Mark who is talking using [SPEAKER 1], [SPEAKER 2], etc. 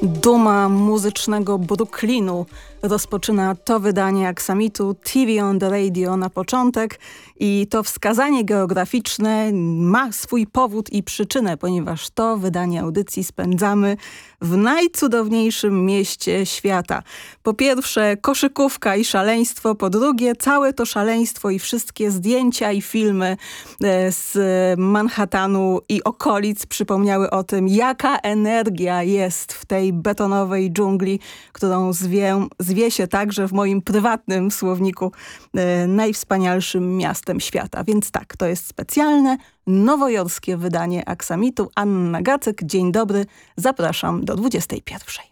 [SPEAKER 1] Duma muzycznego Brooklynu rozpoczyna to wydanie Aksamitu TV on the Radio na początek i to wskazanie geograficzne ma swój powód i przyczynę, ponieważ to wydanie audycji spędzamy w najcudowniejszym mieście świata. Po pierwsze koszykówka i szaleństwo, po drugie całe to szaleństwo i wszystkie zdjęcia i filmy z Manhattanu i okolic przypomniały o tym, jaka energia jest w tej betonowej dżungli, którą zwie się także w moim prywatnym słowniku najwspanialszym miastem świata. Więc tak, to jest specjalne, nowojorskie wydanie Aksamitu. Anna Gacek, dzień dobry, zapraszam do 21.